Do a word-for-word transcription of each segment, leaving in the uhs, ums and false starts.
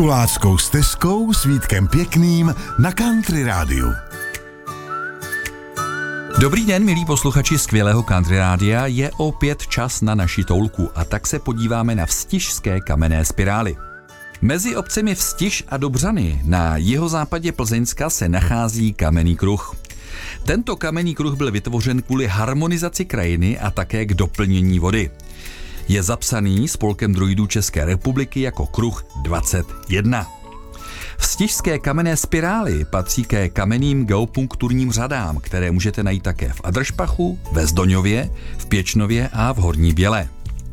Tuláckou stezkou s Vítkem Pěkným na Country Rádiu. Dobrý den, milí posluchači skvělého Country Rádia, je opět čas na naši toulku a tak se podíváme na Vstižské kamenné spirály. Mezi obcemi Vstiž a Dobřany na jihozápadě Plzeňska se nachází kamenný kruh. Tento kamenný kruh byl vytvořen kvůli harmonizaci krajiny a také k doplnění vody. Je zapsaný Spolkem druidů České republiky jako kruh dvacet jedna. Vstižské kamenné spirály patří ke kamenným geopunkturním řadám, které můžete najít také v Adršpachu, ve Zdoňově, v Pěčnově a v Horní Bělé.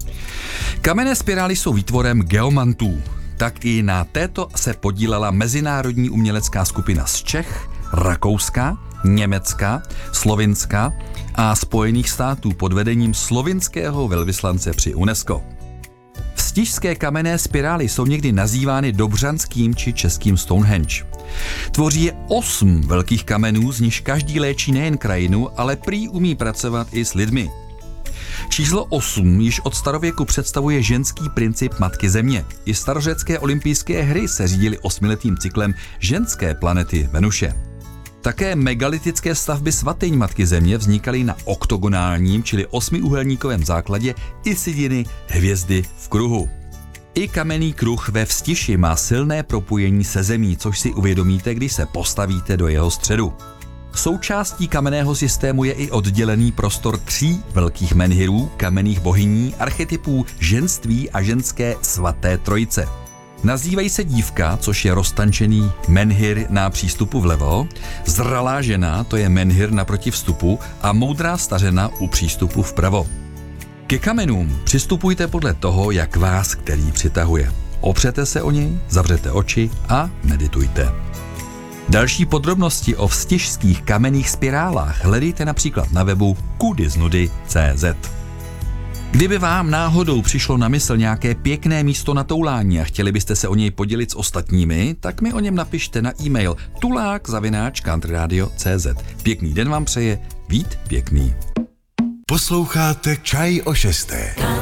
Kamenné spirály jsou výtvorem geomantů. Tak i na této se podílela mezinárodní umělecká skupina z Čech, Rakouska, Německa, Slovinska a Spojených států pod vedením slovinského velvyslance při UNESCO. Vstižské kamenné spirály jsou někdy nazývány dobřanským či českým Stonehenge. Tvoří je osm velkých kamenů, z nichž každý léčí nejen krajinu, ale prý umí pracovat i s lidmi. Číslo osm již od starověku představuje ženský princip Matky Země. I starořecké olympijské hry se řídily osmiletým cyklem ženské planety Venuše. Také megalitické stavby svatyň Matky Země vznikaly na oktogonálním, čili osmiúhelníkovém základě Isidiny hvězdy v kruhu. I kamenný kruh ve Vstiži má silné propojení se zemí, což si uvědomíte, když se postavíte do jeho středu. Součástí kamenného systému je i oddělený prostor tří velkých menhirů, kamenných bohyní, archetypů ženství a ženské svaté trojice. Nazývají se dívka, což je roztančený menhir na přístupu vlevo, zralá žena, to je menhir naproti vstupu a moudrá stařena u přístupu vpravo. Ke kamenům přistupujte podle toho, jak vás který přitahuje. Opřete se o něj, zavřete oči a meditujte. Další podrobnosti o vstižských kamenných spirálách hledejte například na webu kudiznudy tečka cé zet. Kdyby vám náhodou přišlo na mysl nějaké pěkné místo na toulání a chtěli byste se o něj podělit s ostatními, tak mi o něm napište na e-mail tulák zavináč countryradio tečka cé zet. Pěkný den vám přeje Vít Pěkný. Posloucháte Čaj o šesté.